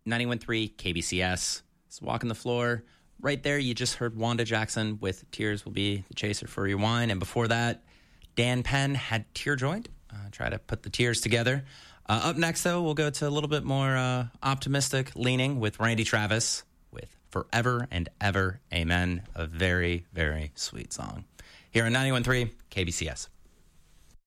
91.3 KBCS. It's Walking the Floor. Right there, you just heard Wanda Jackson with Tears Will Be the Chaser for Your Wine. And before that, Dan Penn had Tear Joint. Try to put the tears together. Up next, though, we'll go to a little bit more optimistic leaning with Randy Travis with Forever and Ever, Amen. A very, very sweet song. Here on 91.3 KBCS.